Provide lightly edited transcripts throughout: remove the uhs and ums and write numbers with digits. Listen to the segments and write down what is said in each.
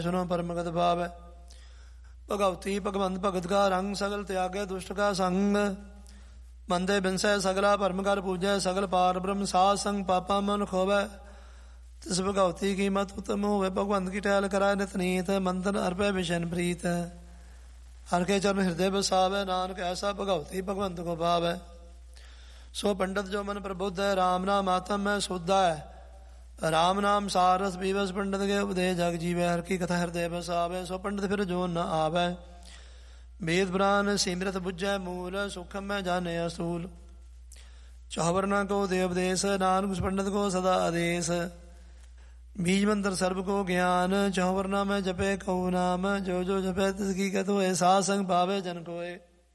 ਸੁਨੋ ਪਰਮਗਤ ਭਾਵੈ। ਭਗਵਤੀ ਭਗਵੰਤ ਭਗਤ ਕਾ ਰੰਗ, ਸਗਲ ਤਿਆਗੈ ਦੁਸ਼ਟ ਕਾ ਸੰਗ। ਮੰਦੇ ਬਿਨਸੈ ਸਗਲਾ ਭਰਮ ਕਰ ਪੂਜੈ, ਸਗਲ ਪਾਰ ਬ੍ਰਹਮ ਸਾਧ ਸੰਗ ਪਾਪਾ ਮਨ ਖੋਵੈ। ਤਿਸ ਭਗਵਤੀ ਕੀ ਮਤ ਉਤਮ ਹੋਵੇ, ਭਗਵੰਤ ਕੀ ਟਹਿਲ ਕਰਾਇ ਨਿਤ ਨੀਤ। ਮੰਤਨ ਅਰਪੈ ਵਿਸ਼ਨ ਪ੍ਰੀਤ, ਹਰਿ ਕੇ ਚਰਨ ਹਿਰਦੇ ਬਸਾਵੈ। ਨਾਨਕ ਐਸਾ ਭਗਵਤੀ ਭਗਵੰਤ ਕੋ ਭਾਵੈ। ਸੋ ਪੰਡਤ ਜੋ ਮਨ ਪ੍ਰਬੁੱਧ ਹੈ, ਰਾਮ ਨਾਮ ਆਤਮ ਮੈਂ ਸੁਧਾ ਹੈ। ਰਾਮ ਨਾਮ ਸਾਰ ਰਸ ਪੀਵੈ, ਪੰਡਤ ਕੇ ਉਪਦੇਸ਼ ਜਗ ਜੀਵੈ। ਹਰਿ ਕੀ ਕਥਾ ਹਿਰਦੇ ਬਸਾਵੈ, ਸੋ ਪੰਡਤ ਫਿਰ ਜੋ ਨ ਆਵੈ। ਵੇਦ ਪੁਰਾਨ ਸਿਮਰਤ ਬੁੱਝੈ ਮੂਲ, ਸੁਖਮ ਮੈਂ ਜਾਣੈ ਅਸੂਲ। ਚੌਵਰ ਨ ਕੋ ਦੇ ਉਪਦੇਸ਼, ਨਾਨਕ ਉਸ ਪੰਡਤ ਕੋ ਸਦਾ ਆਦੇਸ਼। ਬੀਜ ਮੰਤਰ ਸਰਬ ਕੋ ਗਿਆਨ, ਚੌਵਰ ਨਾ ਮੈਂ ਜਪੇ ਕਉ ਨਾਮ। ਜੋ ਜੋ ਜਪੈ ਤਿਸ ਕੀ ਕਤ ਹੋਏ, ਸਾਧ ਸੰਗ ਪਾਵੇ ਜਨ ਕੋਏ।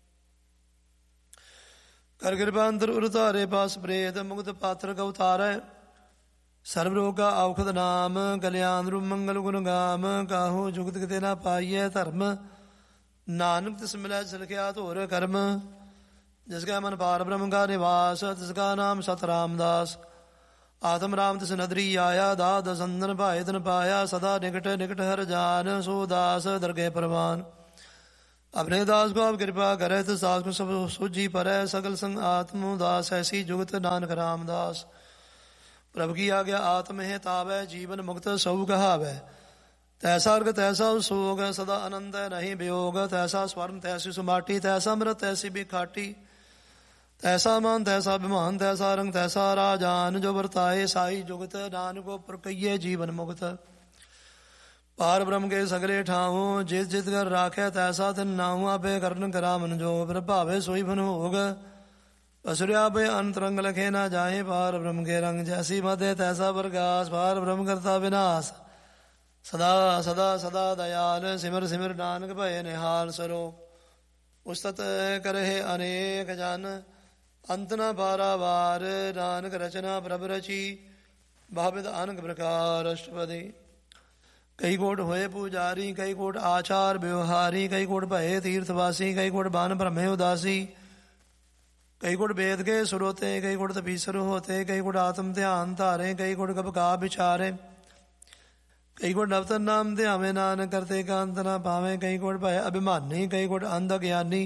ਕਰ ਕਿਰਪਾ ਅੰਤਰ ਉਰ ਧਾਰੇ, ਪਾਸ ਪ੍ਰੇਤ ਮੁਕਤ ਪਾਤਰ ਕਉ ਤਾਰੈ। ਸਰਬ ਰੋਗਾ ਔਖਦ ਨਾਮ, ਕਲਿਆਣ ਰੂਪ ਮੰਗਲ ਗੁਣ ਗਾਮ। ਕਾਹੂ ਜੁਗਤ ਕਿਤੇ ਨਾ ਪਾਈਐ ਧਰਮ, ਨਾਨਕ ਤਿਸ ਮਿਲੈ ਸਿਲਖਿਆ ਧੋਰ ਕਰਮ। ਜਿਸ ਕਾ ਮਨ ਪਾਰ ਬ੍ਰਹਮ ਕਾ ਨਿਵਾਸ, ਤਿਸ ਕਾ ਨਾਮ ਸਤ ਰਾਮਦਾਸ। ਆਤਮ ਰਾਮ ਤਿਸ ਨਦਰੀ ਆਇਆ, ਦਾਦ ਸੰਦਨ ਭਾਏ ਤਨ ਪਾਇਆ। ਸਦਾ ਨਿਕਟ ਨਿਕਟ ਹਰ ਜਾਨ, ਸੋ ਦਾਸ ਦਰਗਹਿ ਪ੍ਰਵਾਨ। अपने दास को आप कृपा करे, तो दास को सब सूझी परै। सकल संग आत्म दास, ऐसी जुगत नानक रामदास। प्रभु की आज्ञा आत्म है तावै, जीवन मुक्त सब कहावै। तैसा अर्घ तैसा सोग, सदा आनंद नहीं वियोग। तैसा स्वर्ण तैसी सुमाटी, तैसा मृत तैसी भी खाटी। तैसा मान तैसा अभिमान, तैसा रंग तैसा राजान। जो वर्ताए साई जुगत, नानक को प्रकइये जीवन मुक्त। पार ब्रह्म के सगले ठाऊं, जित जित कर राखे तैसा तिन नाहूं। आपे करन करा मन जो, प्रभावे सोई भन होग। असुरिया पे अंतरंग लखे ना जाए, पार ब्रह्म के रंग जैसी मते तैसा प्रकाश। पार ब्रह्म करता विनाश, सदा सदा सदा दयाल। सिमर सिमर नानक भय निहाल, सरो उस्तत करहे अनेक जन। अंत न पारावार, नानक रचना प्रभ रची। भावित अनक प्रकार अष्टपदी। कई कोट होए पुजारी, कई कोट आचार व्यवहारी। कई कोट भये तीर्थवासी, कई कोट बान ब्रह्मे उदासी। कई कोट वेद के सुरोते, कई कोट तपीसर होते। कई कोट आत्म ध्यान धारे, कई कोट कब का विचारे। कई कोट नवतन नाम ध्यावे, नानक करते कांत न पावे। कई कोट भय अभिमानी, कई कोट अंध ज्ञानी।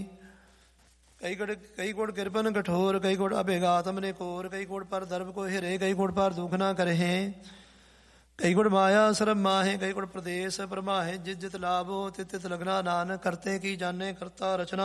कई कोट कृपन कठोर, कई कोट अभिघातम ने कोर। कई कोट पर दर्भ को हिरे, कई कोट पर दुख न करहे। कई गुण माया सरम माहे, कई गुण प्रदेश परमाहे। जित जित लाभो तित तित लगना, नानक करते की जाने करता रचना।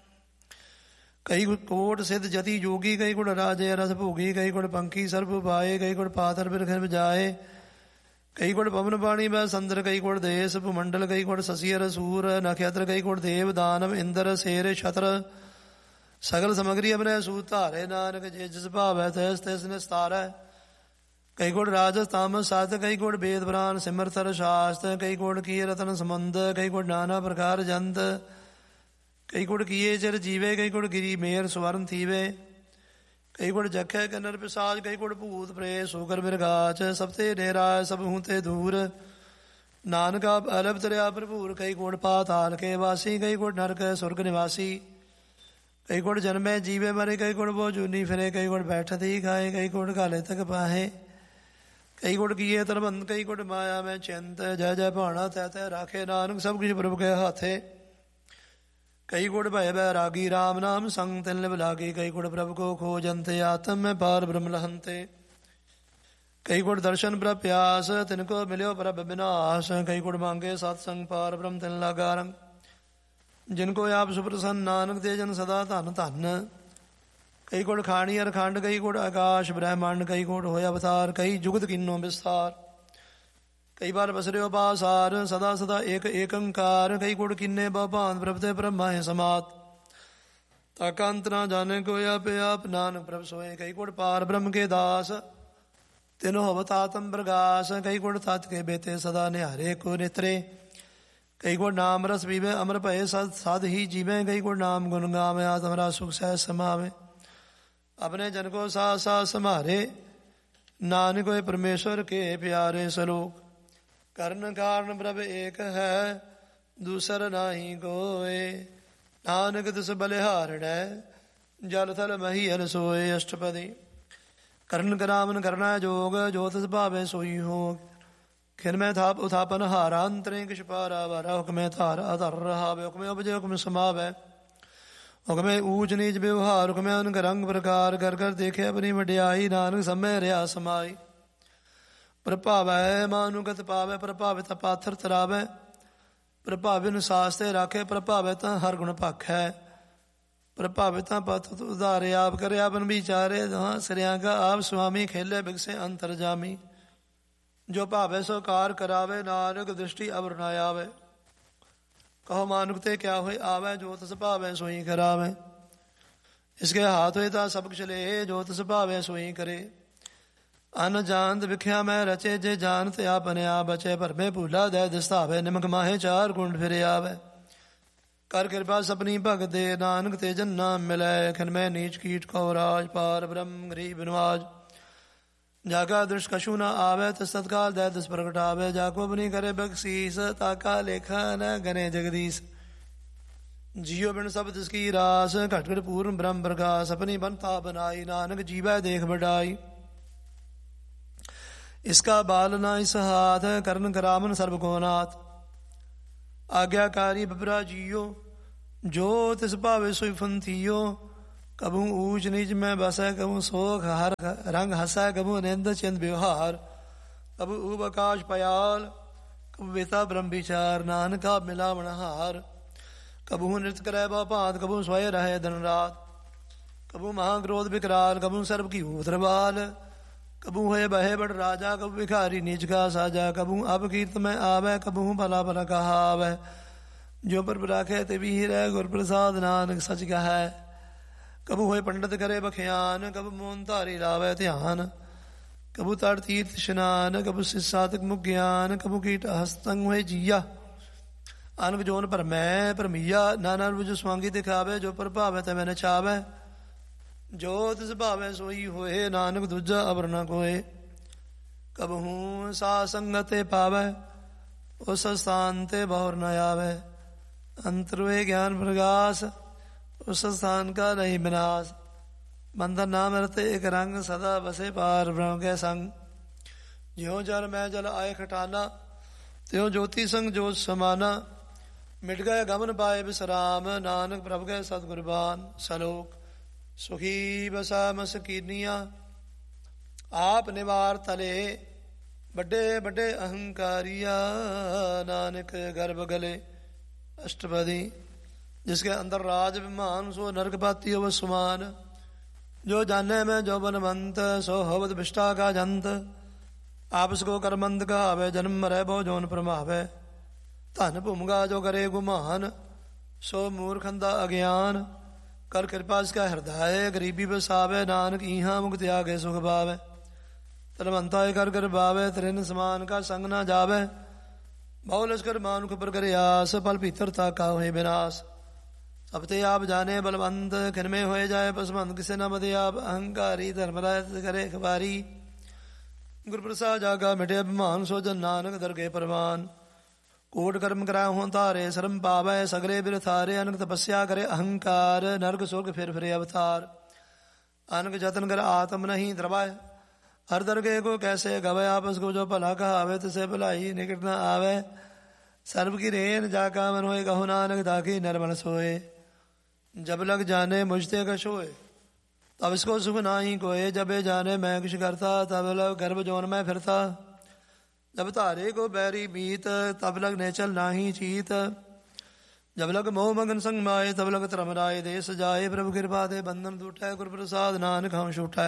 कई कोट सिद्ध जति जोगी, कई गुण राजे रस भोगी। कई गुण पंखी सर्प पाए, कई गुण पाथर बिरख जाए। कई गुण पवन पाणी व संदर, कई गुण देश भूमंडल। कई गुण शशियर सूर नक्षत्र, कई गुण देव दानव इंद्र शेर छत्र। सगल समग्री अपने सूत धारे, नानक जे जिस भावै तैस तैस निस्तारै। कई गुण राजस तामस सात, कई गुण वेद पुराण सिमरतर शास्त्र। कई गुण किए रतन संबंध, कई गुण नाना प्रकार जंत। कई गुण किए चिर जीवे, कई गुण गिरी मेर स्वर्ण थीवे। कई गुण जखे कन्नर पिसाज, कई गुण भूत प्रेत सोकर मिर्गाच। सबते नेराय सब हूते दूर, नानक आप अलप तरया भरपूर। कई गुण पाताल के वासी, कई गुण नरक स्वर्ग निवासी। कई गुण जन्मे जीवे मरे, कई गुण वो जूनी फिरे। कई गुण बैठत ही खाए, कई गुण काले तक पाहे। कई गुण किए तरबंध, कई गुण माया में चिंत। जय जय भाणा तै तै राखे, नानक सब कुछ प्रभु के हाथे। कई गुण भय बैरागी, राम नाम संग तिन लिव लागी। कई गुण प्रभु को खोजंते, आत्म में पार ब्रह्म लहंते। कई गुण दर्शन प्रभ प्यास, तिनको मिल्यो प्रभ विनाश। कई गुण मांगे सत्संग, पार ब्रह्म तिन लागा रंग। जिनको आप सुप्रसन्न, नानक दे जन सदा धन धन। कई गुण खाणी अरखंड, कई गुण आकाश ब्रह्मांड। कई गुण होय अवतार, कई जुगत किन्नो विस्तार। कई बार बसरियो पासार, सदा सदा एक एकंकार। कई गुण किन्ने भांत, प्रभते ब्रह्मा है समात। ताका अंत ना जाने को आपे आप, नानक प्रभ सोए। कई गुण पार ब्रह्म के दास, तिनो अवत आत्म प्रकाश। कई गुण तत् के बेते, सदा निहारे को नेत्रे। कई गुण नाम रस पीवे, अमर भय सद साध ही जीवे। कई गुण नाम गुण गावे, आत्मरा सुख सह समावे। अपने जन को साथ साथ संभारे, नानक होए परमेश्वर के प्यारे सलोक। कर्ण कारण प्रभ एक है, दूसर नाही कोय। नानक तिस बलिहारणै, जल थल महीयल सोए। अष्टपदी। कर्ण करामन करना जोग, जो तिस भावे सोई हो। ਖਿਨ ਮੈਂ ਥਾਪ ਉਥਾਪਨ ਹਾਰਾ ਅੰਤਰੇ ਕਿਛ ਪਾਰਾ ਵਾਰਾ ਹੁਕਮੇ ਧਾਰ ਅਧਰ ਰਹਾਵੇ ਹੁਕਮੇ ਉਪਜੇ ਹੁਕਮ ਸਮਾਵੈ ਹੁਕਮੇ ਊਚ ਨੀਚ ਵਿਵਹਾਰ ਹੁਕਮੇ ਅਨਕ ਰੰਗ ਪ੍ਰਕਾਰ ਕਰ ਕਰ ਦੇਖੇ ਆਪਣੀ ਵਡਿਆਈ ਨਾਨਕ ਸਮੈ ਰਿਆ ਸਮਾਈ ਪ੍ਰਭਾਵੈ ਮਾਨੁਗਤ ਪਾਵੈ ਪ੍ਰਭਾਵਿਤ ਪਾਥਰ ਤਰਾਵੈ ਪ੍ਰਭਾਵਿ ਸਾਸ ਤੇ ਰਾਖੇ ਪ੍ਰਭਾਵਿ ਤਾਂ ਹਰ ਗੁਣ ਭਾਖੈ ਪ੍ਰਭਾਵਿ ਤਾਂ ਪਤ ਉਧਾਰੇ ਆਪ ਕਰੇ ਆਪਨ ਵਿਚਾਰੇ ਦਾਂ ਸਰਿਆਂ ਕਾ ਆਪ ਸੁਆਮੀ ਖੇਲੇ ਬਿਗਸੇ ਅੰਤਰ ਜਾਮੀ ਜੋ ਭਾਵੇ ਸੋ ਕਾਰ ਕਰਾਵੇ ਨਾਨਕ ਦ੍ਰਿਸ਼ਟੀ ਅਵਰ ਨਾ ਆਵੇ ਕਹੋ ਮਾਨੁਕ ਤੇ ਕਿਆ ਹੋਏ ਆਵੇ ਜੋ ਤਿਸ ਭਾਵੇ ਸੋਈ ਕਰਾਵੇ ਇਸਕੇ ਹਾਥ ਹੋਏ ਤਾਂ ਸਭ ਕੁਛ ਲੇ ਜੋ ਤਿਸ ਭਾਵੇ ਸੋਈ ਕਰੇ ਅਨ ਜਾਣਤ ਵਿਖਿਆ ਮੈਂ ਰਚੇ ਜੇ ਜਾਣਤ ਆਪਨੇ ਆ ਬਚੇ ਭਰਮੇ ਭੂਲਾ ਦੇ ਦਿਸਤਾਵੇ ਨਿਮਕ ਮਾਹੇ ਚਾਰ ਗੁੰਡ ਫਿਰੇ ਆਵੇ ਕਰ ਕਿਰਪਾ ਸਪਨੀ ਭਗਤ ਦੇ ਨਾਨਕ ਤੇ ਜਨ ਨਾਮ ਮਿਲੈ ਖਨ ਮੈਂ ਨੀਚ ਕੀਟ ਕੋ ਰਾਜ ਪਾਰ ਬ੍ਰਹਮ ਗਰੀਬ ਨਿਵਾਜ ਜਾਗਾ ਦ੍ਰਿਸ਼ ਕਛੂ ਨ ਆਵੇ ਤੇ ਸਤਕਾਲ ਦੇ ਦਿਸ ਪ੍ਰਗਟਾਵੇ ਜਾਕੋ ਬਨੀ ਕਰੇ ਬਖਸ਼ੀਸ ਤਾਕਾ ਲੇਖਾ ਨ ਗਨੇ ਜਗਦੀਸ਼ ਜਿਉ ਬਿਨ ਸਭ ਤਿਸ ਕੀ ਰਾਸ ਘਟ ਘਟ ਪੂਰਨ ਬ੍ਰਹਮ ਪ੍ਰਕਾਸ਼ ਆਪਣੀ ਬੰਤਾ ਬਨਾਈ ਨਾਨਕ ਜੀਵੈ ਦੇਖ ਵਡਾਈ ਇਸਕਾ ਬਾਲ ਨਾ ਇਸ ਹਾਥ ਕਰਨ ਕਰਾਵਨ ਸਰਬ ਕੋ ਨਾਥ ਆਗਿਆਕਾਰੀ ਬਬਰਾ ਜੀਓ ਜੋ ਤਿਸ ਭਾਵੇ ਸੋਈ ਫੰਥੀਓ ਕਬੂ ਊਚ ਨੀਚ ਮੈਂ ਬਸੈ ਕਬੂ ਸੋਖ ਹਰ ਰੰਗ ਹਸੈ ਕਬੂ ਨਿੰਦ ਚਿੰਦ ਵਿਵਹਾਰ ਕਬੂ ਊਬ ਆਕਾਸ਼ ਪਯਾਲ ਕਬੂ ਵੇਤਾ ਬ੍ਰਹਮ ਵਿਚਾਰ ਨਾਨਕਾ ਮਿਲਾਵਣ ਹਾਰ ਕਬੂ ਨਿਰਤ ਕਰੈ ਬਾ ਭਾਂਤ ਕਬੂ ਸੋਏ ਰਹੇ ਦਿਨ ਰਾਤ ਕਬੂ ਮਹਾ ਕ੍ਰੋਧ ਵਿਕਰਾਲ ਕਬੂ ਸਰਬ ਕੀ ਉਤਰਵਾਲ ਕਬੂ ਹੋਏ ਬਹੇ ਬੜ ਰਾਜਾ ਕਬੂ ਭਿਖਾਰੀ ਨੀਚ ਕਾ ਸਾਜਾ ਕਬੂ ਅਬ ਕੀਰਤ ਮੈਂ ਆਵੈ ਕਬੂ ਭਲਾ ਭਲਾ ਕਹਾਵੈ ਜੋ ਪਰ ਰਾਖੇ ਤੇ ਵੀ ਰਹਿ ਗੁਰ ਪ੍ਰਸਾਦ ਨਾਨਕ ਸਚ ਕਹੈ ਕਬੂ ਹੋਏ ਪੰਡਤ ਕਰੇ ਬਖਿਆਨ ਕਬੂ ਮੋਨ ਧਾਰੀ ਲਾਵੇ ਧਿਆਨ ਕਬੂ ਤੜ ਤੀਰਥ ਇਸ਼ਨਾਨ ਕਬੂ ਸਿਸਾਤਕ ਮੁਖ ਗਿਆਨ ਕਬੂ ਕੀਟ ਹਸਤੰਗ ਹੋਏ ਜੀਆ ਅਨਕ ਜੋਨ ਭਰਮੈ ਭਰਮੀਆ ਨਾਨਾ ਰੂਪ ਸਵਾਂਗੀ ਦਿਖਾਵੇ ਜੋ ਪ੍ਰਭਾਵੈ ਤੇ ਮੈਂ ਨਚਾਵੇ ਜੋ ਤਿਸ ਭਾਵੇ ਸੋਈ ਹੋਏ ਨਾਨਕ ਦੂਜਾ ਅਵਰ ਨ ਕੋਏ ਕਬਹੂ ਸਾ ਸੰਗਤੇ ਪਾਵੈ ਉਸ ਸਥਾਨ ਤੇ ਬਹੁਰ ਨ ਆਵੈ ਅੰਤਰ ਵੇ ਗਿਆਨ ਪ੍ਰਗਾਸ ਉਸ ਸਥਾਨ ਕਾ ਨਹੀਂ ਵਿਨਾਸ਼ ਬੰਧਨ ਨਾਮ ਰਤੇ ਇੱਕ ਰੰਗ ਸਦਾ ਬਸੇ ਪਾਰ ਬ੍ਰਹਮ ਕੇ ਸੰਗ ਜਿਉ ਜਲ ਮੈਂ ਜਲ ਆਏ ਖਟਾਨਾ ਤਿਉ ਜੋਤੀ ਸੰਗ ਜੋਤ ਸਮਾਨਾ ਮਿਟ ਗਏ ਗਮਨ ਪਾਏ ਬਿਸਰਾਮ ਨਾਨਕ ਪ੍ਰਭ ਗਏ ਸਤਿਗੁਰਬਾਨ ਸਲੋਕ ਸੁਖੀ ਬਸਾ ਮਸਕੀਨੀਆਂ ਆਪ ਨਿਵਾਰ ਤਲੇ ਵੱਡੇ ਵੱਡੇ ਅਹੰਕਾਰੀਆ ਨਾਨਕ ਗਰਭ ਗਲੇ ਅਸ਼ਟਪਦੀ ਜਿਸਕੇ ਅੰਦਰ ਰਾਜ ਵਿਮਾਨ ਸੋ ਨਰਕਪਾਤੀ ਹੋਵ ਸੁਮਾਨ ਜੋ ਜਾਨੇ ਮੈਂ ਜੋ ਬਨਵੰਤ ਸੋ ਹੋਵਤ ਵਿਸ਼ਟਾ ਕਾ ਜੰਤ ਆਪਸ ਕੋ ਕਰਮੰਦ ਕਹਾਵੇ ਜਨਮ ਮਰੈ ਬਹੁ ਜੋਨ ਪ੍ਰਮਾਵੇ ਧਨ ਭੂਮਗਾ ਜੋ ਕਰੇ ਗੁਮਾਨ ਸੋ ਮੂਰਖੰਦਾ ਅਗਿਆਨ ਕਰ ਕਿਰਪਾ ਇਸਕਾ ਹਿਰਦੈ ਗਰੀਬੀ ਬਸਾਵੇ ਨਾਨਕ ਇਹਾਂ ਮੁਕਤ ਆਗੇ ਸੁਖ ਪਾਵੇ ਤਲਵੰਤਾ ਕਰ ਕਰ ਬਾਵੇ ਤ੍ਰਿਨ ਸਮਾਨ ਕਾ ਸੰਗ ਨਾ ਜਾਵੇ ਬਹੁ ਲਸ਼ਕਰ ਮਾਨੁਖ ਪਰ ਕਰੇ ਆਸ ਪਲ ਭੀਤਰ ਤਾਕਾ ਹੋਏ ਵਿਨਾਸ਼ ਸਭ ਤੇ ਆਪ ਜਾਣੇ ਬਲਵੰਤ ਖਿਨਮੇ ਹੋਏ ਜਾਏ ਪਸਮੰਦ ਕਿਸੇ ਨਾ ਮਦੇ ਆਪ ਅਹੰਕਾਰੀ ਧਰਮ ਰਾਇਤ ਕਰੇ ਖਵਾਰੀ ਗੁਰ ਪ੍ਰਸਾਦ ਜਾਗਾ ਮਿਟੇ ਅਭਿਮਾਨ ਸੋ ਜਨ ਨਾਨਕ ਦਰਗੇ ਪ੍ਰਵਾਨ ਕੋਟ ਕਰਮ ਕਰਾ ਹੋਂ ਧਾਰੇ ਸ਼ਰਮ ਪਾਵੈ ਸਗਲੇ ਬਿਰਥਾਰੇ ਅਨਕ ਤਪੱਸਿਆ ਕਰੇ ਅਹੰਕਾਰ ਨਰਕ ਸੁਰਗ ਫਿਰ ਫਿਰੇ ਅਵਤਾਰ ਅਨਕ ਜਤਨ ਕਰ ਆਤਮ ਨਹੀਂ ਦਰਬਾਏ ਹਰ ਦਰਗੇ ਕੋ ਕੈਸੇ ਗਵੇ ਆਪਸ ਕੋ ਜੋ ਭਲਾ ਕਹਾਵੇ ਤਿਸੇ ਭਲਾਈ ਨਿਕਟ ਨਾ ਆਵੇ ਸਰਬ ਕੀ ਰੇਨ ਜਾ ਕਾ ਮਨ ਹੋਏ ਕਹੋ ਨਾਨਕ ਤਾਕੀ ਨਰਮਲ सोए जब लग जाने मुझते कश होए तब इसको सुख नाही कोए जबे जाने मैं कुछ करता तब लग गर्भ जोन में फिरता जब तारे को बैरी मीत तब लग नेचल नाही चीत जब लग मोह मगन संग माए तब लग त्रम राय देश जाए प्रभु कृपा दे बंधन टूटै गुर प्रसाद नानक हम छूटै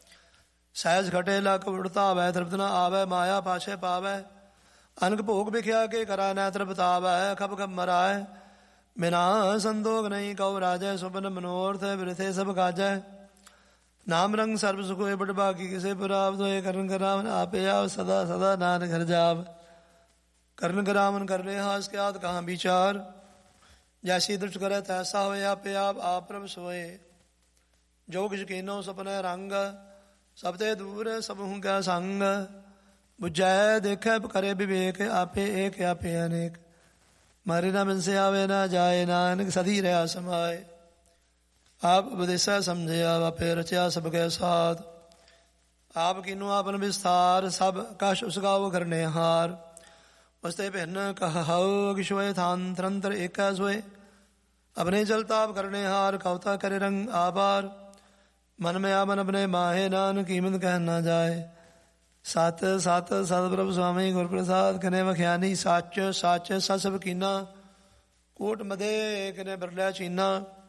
सहज घटे लक उड़ता वै तृप्त न आवे माया पाछे पावै अनक भोग बिख्या के करा न तृप्तावै खप खप मराय बिना संदोग नहीं कौ राजय सुपन मनोरथ बिरथे सब काजै नाम रंग सर्व सुख होए बड़ बाकी किसे प्राप्त होए करण करावन आपे आव सदा सदा नानक घर जाव करण करावन कर ले हास के आद कहाँ विचार जैसी दृष्ट करे तैसा होए आपे आप प्रभ सोए जो किछ कीनो सपने रंग सब ते दूर सब हूँ क्या संग बुझै देखे करे विवेक आपे एक आपे अनेक मारे ना मन से आवे ना जाए नानक सदी रहा समाए आप उपदेशा समझे आपे रचा सबके साथ ਆਪ ਕੀਨੂ ਆਪਨ ਵਿਸਥਾਰ, ਸਭ ਕਛ ਉਸਗਾਵ ਕਰਨੇ ਹਾਰ। ਉਸਤੇ ਭਿੰਨ ਕਹਾਉ ਕਿਸ਼ੋਏ ਥਾਨ ਤਰੰਤਰ ਏਕੈ ਸੋਏ। अपने जल ताप करने हार, कवता करे रंग आबार। मन में आमन अपने माहे, नान कीमत कह न जाए। सत सत सतप्रभ स्वामी गुर प्रसाद कने वख्यानी। सच सच ससब कीना, कोट मदे कने बरलिया चीना।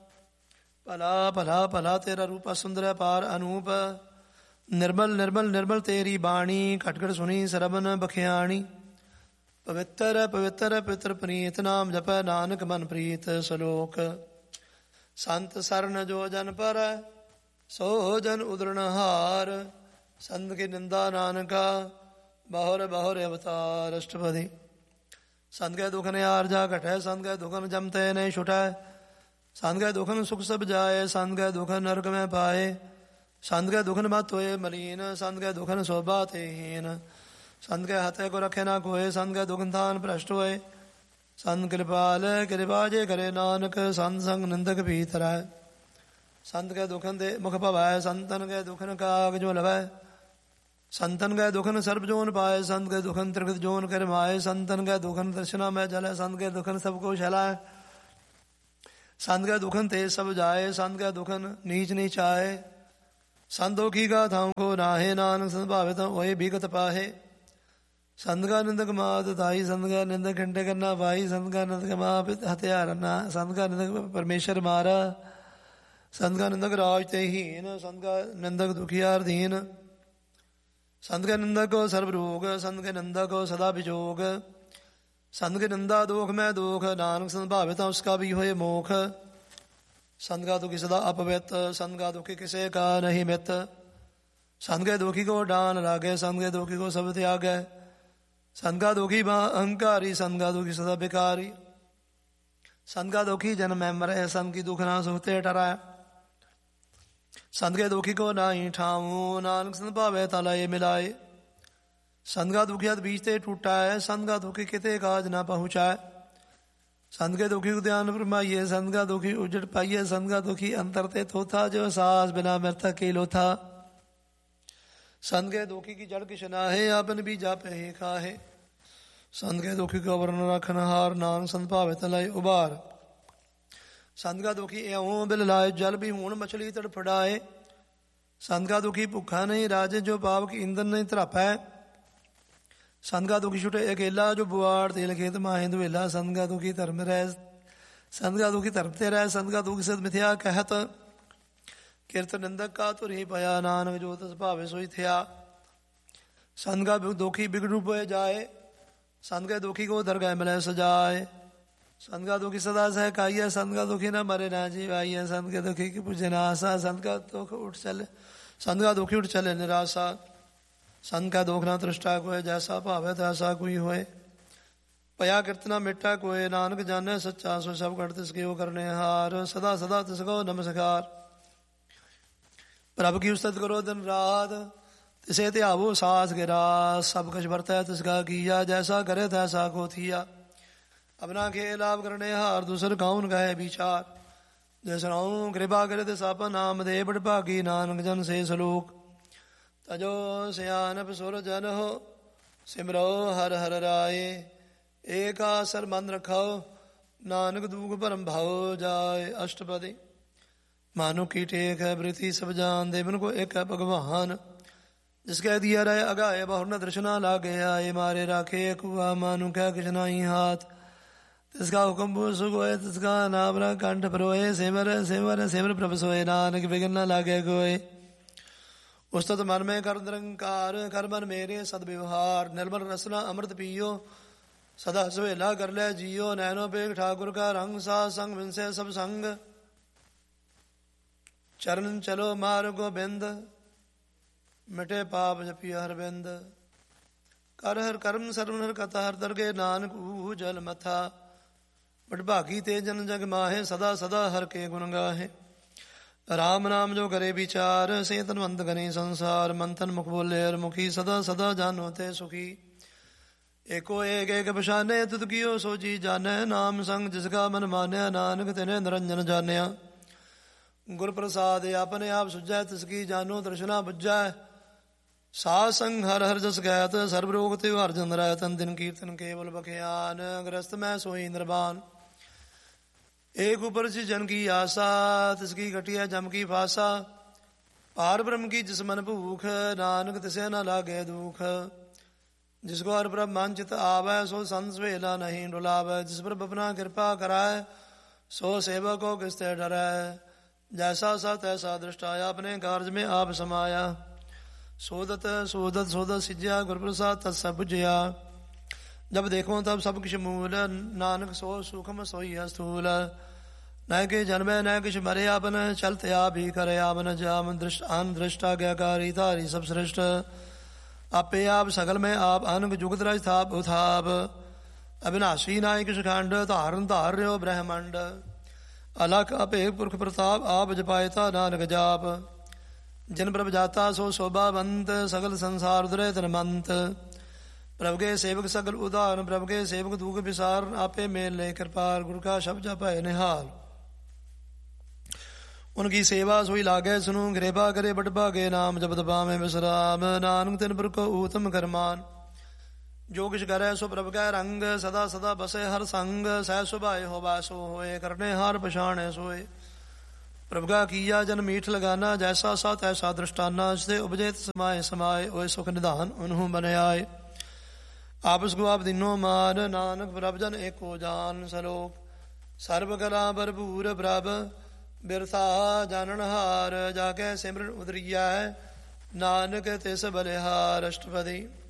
भला भला भला तेरा रूप सुंदर पार अनूप। निर्मल निर्मल निर्मल तेरी बाणी, खट खट सुनी सरबन बखियाणी। पवित्र पवित्र पवित्र प्रीत, नाम जपै नानक मन प्रीत सलोक। संत सरन जो जन पर, सो जन उदरण हार। संत की निंदा नानका, बहुर बहुर अवतार। अष्टपदी। संत के दुख ने आरजा घटै, संत के दुखन जमते नहीं छुटै। संत के दुखन सुख सब जाए, संत के दुखन नरक में पाए। संत के दुखन मत होए मलीन, संत के दुखन शोभा ते हीन। संत के हथे को रखे ना कोय, संत के दुखन थान भ्रष्ट होए। संत कृपाल कृपा जे करे नानक, संत संग निंदक भी तरह। संत के दुखन दे मुख भवै, संतन के दुखन काग जो लवै। संतन के दुखन सर्ब जोन पाए, संत के दुखन त्रिगत जोन कर माए। संतन के दुखन दर्शना में जलै, संत के दुखन सबको छलाए। संत के दुखन तेज सब जाए, संत के दुखन नीच नीच आए। संत दुखी का थाम को नाहे, नानक संत भावे तो वही भीगत पाहे। संत का निंदक मात ताई, संत का निंदक घंटे करना भाई। संत का निंदक माँ हथियार ना, संत का निंदक परमेश्वर मारा। संत का निंदक राज ते हीन, संत का निंदक दुखियार दीन। संत के निंदक को सर्व रोग, संत के निंदक को सदा विजोग। संत के निंदा दोख में दोख, नानक संत भावित उसका भी होए मोख। संत का दुखी सदा अपवित, संत का दुखी किसे का नहीं मित। संत के दुखी को डान लागे, संत के दुखी को सब त्यागे। संत का दुखी मां अहंकारी, संत का दुखी सदा बेकारी। संत का दुखी जन्म में मरे, संत की दुख ना सुखते टराए। संत के दुखी को नाई ठाऊं, नानक संत भावे ताला ये मिलाए। संत का दुखी बीचते टूटा है, संत का दुखी किते काज ना पहुँचाए। संत के दुखी को ध्यान फरमाइए, संत का दुखी उजड़ पाइए। संत का दुखी अंतरते थोथा, जो सास बिना मृतक केलो था। संत के दुखी की जड़ किश नाहे, आपन भी जापे ही खाहे। संत के दुखी का वर्ण रखन हार, नानक संत भावे तलाई उबार। संत का दुखी एवं बिल लाए, जल भी हूण मछली तड़फड़ाए। संत का दुखी भुखा नहीं राजे, जो पाप की ईंधन नहीं तरापै। संत का दुखी छुटे अकेला, जो बुआड़ तेल खेत माहे दुहेला। संत का दुखी धर्म रह, संत का दुखी धर्मते रह। संत का दुखी सद मिथ्या कहत, कीर्त निंदक का तुर ही पया। नानक जो तस भावे सोई थिया। संत का दुखी बिगड़ू पे जाए, संत के दुखी को दरगाह मिले सजाए। संत का दुखी सदा सहकाइए, संत का दुखी न मरे ना जीवाइए। संत के दुखी की पूजे ना आशा, संत का दुख उठ चले, संत का दुखी उठ चले निराशा। संत का दुख ना तृष्टा कोय, जैसा भावे तैसा कोई होए। पया कीर्तना मिट्टा कोय, नानक जाने सच्चा सो सब कर तिसके वो करने हार। सदा सदा तिसको नमस्कार, प्रभु की उस्तत करो दिन रात। तिसे त्यावो सास गिरा, सब कुछ बरतै तिसका किया। जैसा करे तैसा को थिया, अपना खेल आप करने हार। दूसर कौन गए विचार, जैसा कृपा करे तिसापा नाम दे। बड़ भागी नानक जन से सलोक, तजो सियानप सुर जन हो। सिमरो हर हर राय, एक आसर मन रखो। नानक दुख भरम भाव जाए। अष्टपदी। मानो की टेक है वृथि सब जान, देवन को एक है भगवान। जिसके दिया रहे अगाए, बहुर न दृशना लागे आए। मारे राखे कुआ, मानो क्या किछ नाही हाथ। तिसका हुक्म पूछ सुगोए, तिसका नाम न कंठ परोए। सिमर सिमर सिमर प्रभ सोए, नानक बिघन न लागे कोय। उस्तत मन में कर निरंकार, कर मन मेरे सदव्यवहार। निर्मल रसना अमृत पियो, सदा सुहेला कर ले जियो। नैनो पेग ठाकुर का रंग, सा संग विनसे सब संग। चरण चलो मार गोबिंद, मिटे पाप जपिया हर बिंद। कर हर कर्म सर्वन हर कथा, हर दरगे नानक ऊह जल मथा। बट भागी ते जन जग माहे, सदा सदा हर के गुण गाहे। राम नाम जो करे विचार, से तनवंत गने संसार। मंथन मुख बोले हर मुखी, सदा सदा जानो ते सुखी। एको एक एक बशाने, तुद कियो सो जी जाने। नाम संग जिसका मन मान्या, नानक तिने निरंजन जान्या। गुर प्रसाद अपने आप सुझै, तिसकी जानो दर्शना बुझै। ਸਾਧ ਸੰਗ ਹਰ ਹਰ ਜਸ ਗੈਤ ਸਰਬ ਰੋਗ ਤੇ ਹਰ ਜਨ ਰਹਿ ਤਨ ਦਿਨ ਕੀਰਤਨ ਕੇਵਲ ਬਖਿਆਨ ਗ੍ਰਸਤ ਮੈਂ ਸੋਈ ਨਿਰਵਾਨ ਏਕ ਉਪਰ ਸੀ ਜਨ ਕੀ ਆਸਾ ਤਿਸਕੀ ਘਟਿਆ ਜਮ ਕੀ ਫਾਸਾ ਪਾਰ ਬ੍ਰਹਮ ਕੀ ਜਿਸ ਮਨ ਭੂਖ ਨਾਨਕ ਤਿਸੇ ਨ ਲਾਗੇ ਦੁਖ ਜਿਸ ਕੋ ਹਰ ਪ੍ਰਭ ਮਨ ਚਿਤ ਆਵੈ ਸੋ ਸੰਤ ਸਵੇਲਾ ਨਹੀਂ ਡੁਲਾਵੈ ਜਿਸ ਪਰ ਆਪਣਾ ਕਿਰਪਾ ਕਰਾਇ ਸੋ ਸੇਵਕ ਕੋ ਕਿਸ ਤੇ ਡਰੈ ਜੈਸਾ ਸਾ ਤੈਸਾ ਦ੍ਰਿਸ਼ਟਾ ਆਪਣੇ ਕਾਰਜ ਮੇਂ ਆਪ ਸਮਾਇਆ ਸੋਦਤ ਸੋਦਤ ਸੋਦਤ ਸਿਜਿਆ ਗੁਰ ਪ੍ਰਸਾਦ ਤਤ ਸਭ ਬੁਝਿਆ ਜਬ ਦੇਖੋ ਤਬ ਸਭ ਕਿਛ ਮੂਲ ਨਾਨਕ ਸੋ ਸੁਖਮ ਸੋਈ ਅਸਥੂਲ न कि जन्मे न किछ मरे आपन चलते आप ही करे आपन जाम अन दृष्टा ज्ञाकारी धारी सब श्रेष्ठ आपे आप सकल में आप अनक जुगत राज थाप उथाप अविनाशी नाय किछ खंड धारन धार्यो ब्रह्मंड अलख अभेद पुरख प्रताप आप जपायता नानक जाप जिन प्रभ जाता सो शोभावंत सकल संसार उदरे तनमंत प्रभ के सेवक सकल उदाहरण प्रभ के सेवक दुख विसार आपे मेल ले कृपाल गुरु का शब्द जपय निहाल उनकी सेवा सोई लागे सुनु कृपा करे बट भागे नाम जपत पावे विश्राम नानक तिन पर को उत्तम करमान जो किछ करे सो प्रभ कै रंग सदा सदा बसे हर संग सह सुभाए हो बासो होए करने हार पछाणे सोए प्रभ का किया जन मीठ लगाना जैसा सा तैसा दृष्टाना से उपजेत समाये समाये ओए सुख निधान उन्हु बने आए आपस को आप दिनो मान नानक प्रभ जन एको जान सलोक सर्व कला भरपूर प्रभ बिरथा जानन हार जाके सिमरन उदरिया है नानक तिस बलिहार अष्टपदी।